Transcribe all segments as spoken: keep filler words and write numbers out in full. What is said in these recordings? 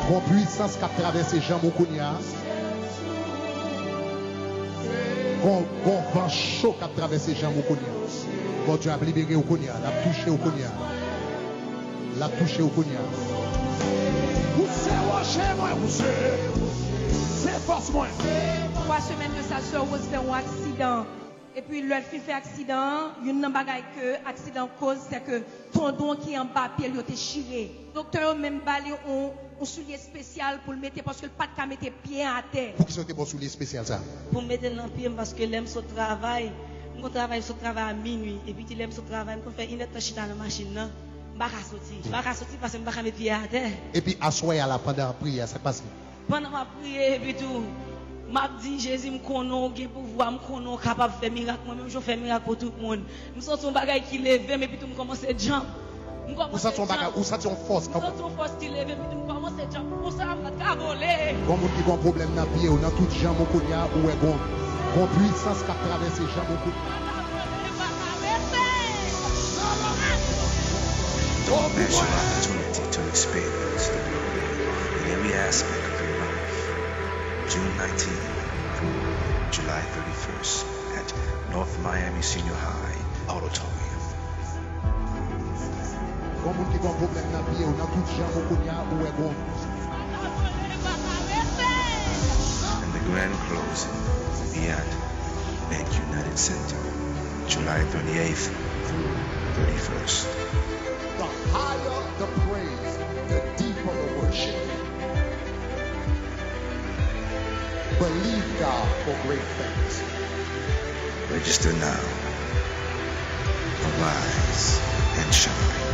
Con puissance qui a traversé Jean Moukounia. Con vent chaud qui a traversé Jean Moukounia. Bon Dieu a libéré au Kounia, l'a touché au Kounia. L'a touché au Kounia. Vous c'est moi, vous c'est force moi. Trois semaines de sa soeur Rose fait un accident. Et puis l'autre fille fait accident, une nan bagay que accident cause c'est que ton don qui est en bas pied il était chiré. Docteur même balé on un soulier spécial pour le mettre parce que le pas de mettre pied à terre. Pour qui c'était bon soulier spécial ça? Pour mettre dans pied parce que l'aime son travail. Mon travail son travail à minuit et puis il aime son travail, on fait une heure chita dans la machine là. Pas qu'à sortir. Pas qu'à sortir parce que pas mettre pied à terre. Et puis assoyer à la pendant la prière, ça passe. Pendant ma prière et puis tout m'a dit Jésus me connaît qui pouvoir me connaît capable de faire miracle moi même je fais miracle pour tout le monde me sens son bagage qui lève mais puis tout me commence à jump ou ça ton bagage ou ça ton force comme ça ton force qui lève mais puis tout me commence à jump pour ça me va voler comme on dit un problème dans pied ou dans toute jambe au Kounia ou est bon bon puissance qui a traversé jambe au Kounia. There's your opportunity to experience the glory in every aspect of your life. June nineteenth through July thirty-first at North Miami Senior High Auditorium. And the grand closing will be at Bank United Center, July thirty-eighth through thirty-first. The higher the praise, the deeper the worship. Believe God for great things. Register now. Arise and shine.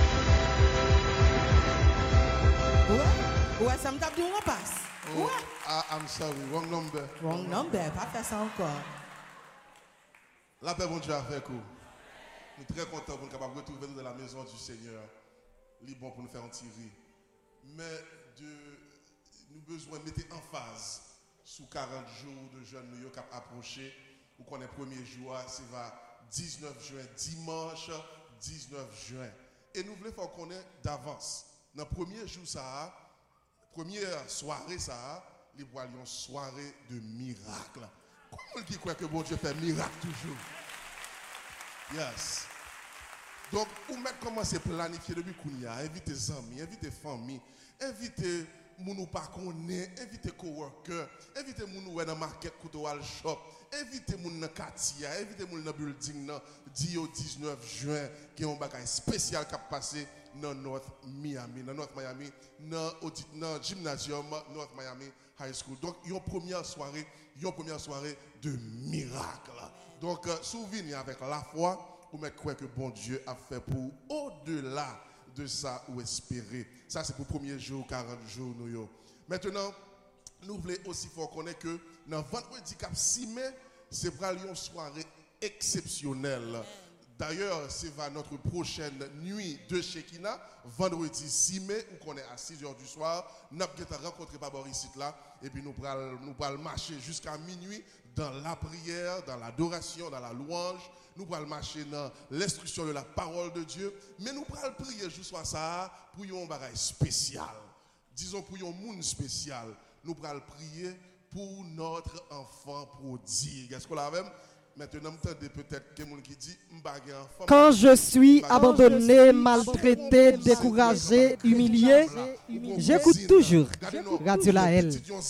Ouais, ça me tape du on passe. Ouais. I'm sorry, wrong number. Wrong number, pas faire ça encore. La paix, bon Dieu, a fait coup. Nous sommes très contents pour nous capables de retrouver dans la maison du Seigneur. Il est bon pour nous faire un tirer. Mais de, nous avons besoin de mettre en phase sous quarante jours de jeûne nous qui approché. Ou qu'on est premier jour, c'est va dix-neuf juin, dimanche dix-neuf juin. Et nous voulons faire connaître d'avance. Dans le premier jour, ça, première soirée, ça, les voyons une soirée de miracle. Comment qui croit que bon Dieu fait miracle toujours? Yes. Donc, vous mettez commencer à planifier depuis Kounia, inviter les amis, inviter les familles, inviter les gens pas connaître, inviter les coworkers, inviter les gens dans le market, dans le shop, inviter les gens dans le quartier, inviter les gens dans le building, dix au dix-neuf juin, qui est un bagage spécial qui a passé dans North Miami, dans North Miami, dans le gymnasium North Miami High School. Donc, il y a une première soirée, il y a une première soirée de miracle. Donc, euh, souvenez avec la foi. Ou mettre quoi que bon Dieu a fait pour au-delà de ça ou espérer. Ça c'est pour le premier jour, quarante jours. Nous. Maintenant, nous voulons aussi faire connaître que dans le vendredi cap six mai, c'est vraiment une soirée exceptionnelle. D'ailleurs, c'est notre prochaine nuit de Shekinah, vendredi six mai, où on est à six heures du soir. Nous avons rencontré Pabor ici là, et puis nous allons marcher jusqu'à minuit dans la prière, dans l'adoration, dans la louange. Nous allons marcher dans l'instruction de la parole de Dieu. Mais nous allons prier jusqu'à ça pour un bagage spécial. Disons pour un monde spécial. Nous allons prier pour notre enfant prodigue. Est-ce qu'on l'a même? Maintenant, peut-être quelqu'un qui dit quand je suis abandonné, maltraité, découragé, humilié, j'écoute toujours Radio Lael.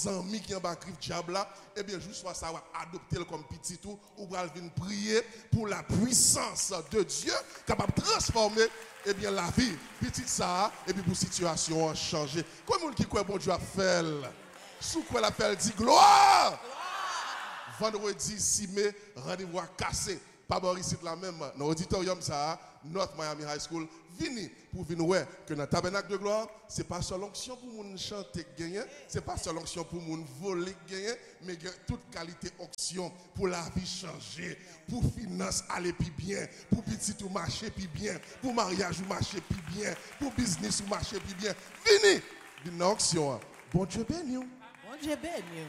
Eh bien, juste ça va adopter comme petit tout ou va venir prier pour la puissance de Dieu capable de transformer eh bien la vie petit ça et puis pour situation changer. Comme qui croit bon Dieu a fait sous quoi l'appel dit gloire. Vendredi six mai, rendez-vous à Cassé. Pas ici la même, dans l'auditorium, ça, North Miami High School. Venez pour venir voir que dans le tabernacle de gloire, ce n'est pas seule onction pour nous chanter gagner, ce n'est pas seule onction pour nous voler gagner, mais toute qualité onction pour la vie changer, pour finance aller plus bien, pour petit ou marcher plus bien, pour mariage ou marcher plus bien, pour business ou marcher plus bien. Venez, venez onction. Bon Dieu béni. Bon Dieu béni.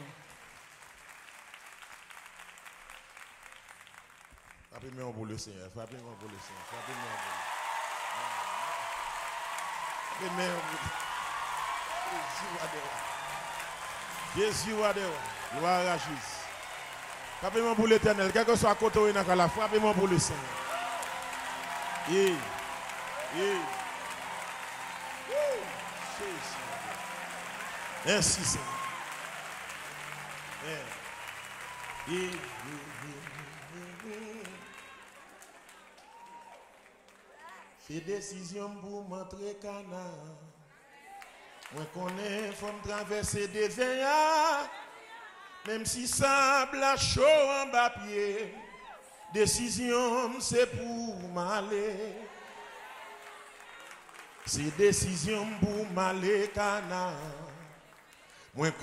Frappez-moi pour le Seigneur. Frappez-moi pour le Seigneur. Frappez-moi Jésus va dehors. Gloire à Jésus. Frappez-moi pour l'éternel. Quel que soit à côté où il y a la frappez-moi pour le Seigneur. Yeah. Yeah. Merci Seigneur. Yeah. Yeah. Yeah. C'est décision pour montrer Cana. Moi connais, faut me traverser des veillards. Même si sable à chaud en bas pied. Décision c'est pour m'aller. C'est décision pour m'aller Cana. Moi